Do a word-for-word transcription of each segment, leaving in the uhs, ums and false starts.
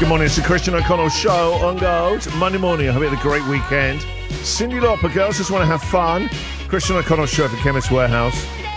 Good morning, it's the Christian O'Connell Show on Gold. Monday morning, I hope you had a great weekend. Cyndi Lauper, girls just want to have fun. Christian O'Connell Show for Chemist Warehouse.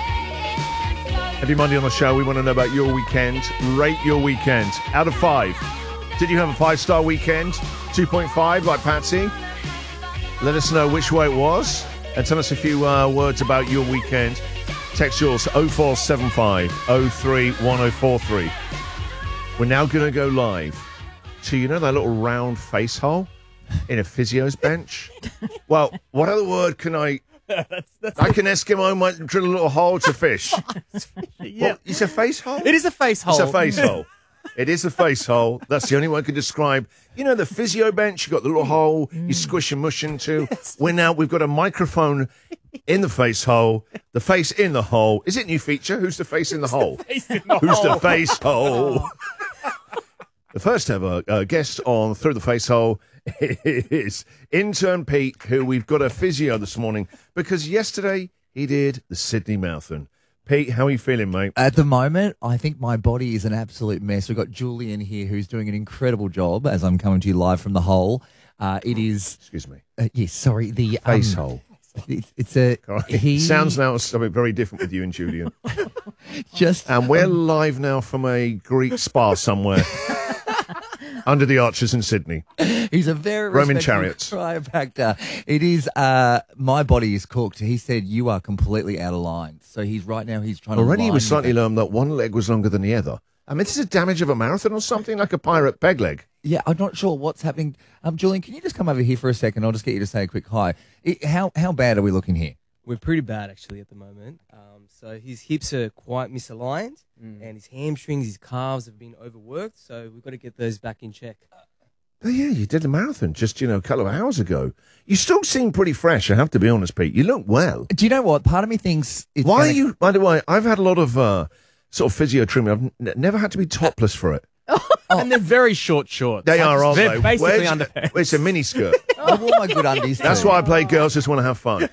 Every Monday on the show, we want to know about your weekend. Rate your weekend. Out of five. Did you have a five-star weekend? two point five, like Patsy? Let us know which way it was. And tell us a few uh, words about your weekend. Text yours, oh four seven five, oh three one oh four three. We're now going to go live to, you know, that little round face hole in a physio's bench? Well, what other word can I... that's, that's like an Eskimo might drill a little hole to fish. Yeah. What, it's a face hole? It is a face hole. It's a face hole. It is a face hole. That's the only one I can describe. You know, the physio bench, you've got the little hole you squish and mush into. Yes. We're now, we've got a microphone in the face hole, the face in the hole. Is it a new feature? Who's the face in the hole? Face in the Who's hole? the face hole? The first ever uh, guest on Through the Face Hole is intern Pete, who we've got a physio this morning because yesterday he did the Sydney Marathon. Pete, how are you feeling, mate? At the moment, I think my body is an absolute mess. We've got Julian here who's doing an incredible job as I'm coming to you live from the hole. Uh, it is... Excuse me. Uh, yes, sorry. The face um, hole. It's, it's a... He sounds now something very different with you and Julian. Just... And we're um, live now from a Greek spa somewhere. Under the arches in Sydney. He's a very Roman respectful chariots. chiropractor. It is, uh, my body is cooked. He said, you are completely out of line. So he's right now, he's trying Already to he line was slightly you. alarmed that one leg was longer than the other. I mean, this is damage of a marathon or something, like a pirate peg leg. Yeah, I'm not sure what's happening. Um, Julian, can you just come over here for a second? I'll just get you to say a quick hi. It, how, how bad are we looking here? We're pretty bad, actually, at the moment. Um, so his hips are quite misaligned, mm. and his hamstrings, his calves have been overworked, so we've got to get those back in check. Oh, yeah, you did a marathon just, you know, a couple of hours ago. You still seem pretty fresh, I have to be honest, Pete. You look well. Do you know what? Part of me thinks... It's Why gonna... are you... By the way, I've had a lot of uh, sort of physio treatment. I've n- never had to be topless for it. Oh. And they're very short shorts. They are, aren't they're they? basically Where's, underpants. It's a mini skirt. I wore my good undies That's too. why I play Girls Just Want to Have Fun.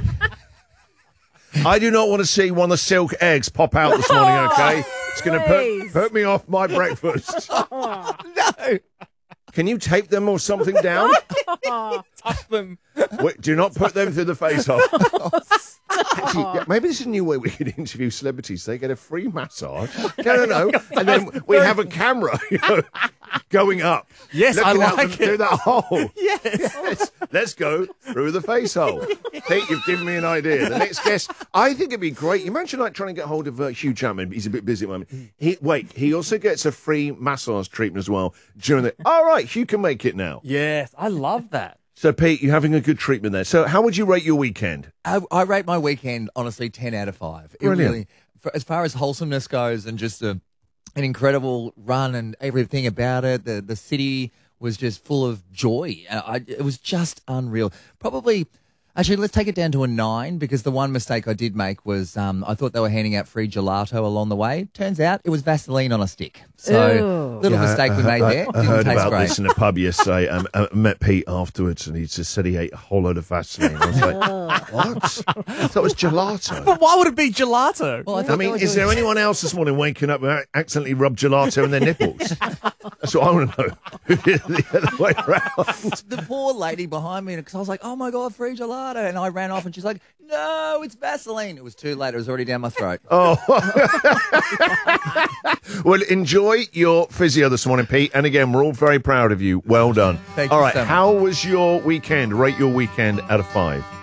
I do not want to see one of the silk eggs pop out this morning, okay? It's going to put, put me off my breakfast. No. Can you tape them or something down? Touch them. Wait, do not put them through the face hole. Actually, yeah, maybe this is a new way we could interview celebrities. They get a free massage. No, no, no. And then we have a camera, you know, going up. Yes, I looking out like them it. through that hole. Yes. Yes. Let's go through the face hole. Pete, you've given me an idea. The next guest, I think it'd be great. You mentioned like trying to get hold of uh, Hugh Jackman. He's a bit busy at the moment. He, wait, he also gets a free massage treatment as well during the... All right, Hugh can make it now. Yes, I love that. So, Pete, you're having a good treatment there. So how would you rate your weekend? I, I rate my weekend, honestly, ten out of five. It Brilliant. really, for, as far as wholesomeness goes and just a, an incredible run and everything about it, the, the city was just full of joy. Uh, I, it was just unreal. Probably... Actually, let's take it down to a nine because the one mistake I did make was um, I thought they were handing out free gelato along the way. Turns out it was Vaseline on a stick. So Ew. little Yeah, mistake I, we made I, there. I Didn't heard taste about great. this in a pub yesterday. Um, I met Pete afterwards, and he just said he ate a whole load of Vaseline. I was like, what? I thought it was gelato. But why would it be gelato? Well, I, I thought they mean, were is doing- there anyone else this morning waking up and accidentally rubbed gelato in their nipples? That's what I want to know. Who did it the other way around? the poor lady behind me because I was like, oh my God, free gelato. And I ran off and she's like, no, it's Vaseline. It was too late. It was already down my throat. Oh. Well, enjoy your physio this morning, Pete. And again, we're all very proud of you. Well done. Thank all you right, so much. how was your weekend? Rate your weekend out of five.